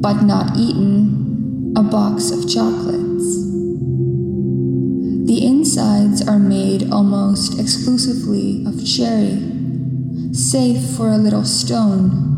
but not eaten, a box of chocolates. The insides are made almost exclusively of cherry, save for a little stone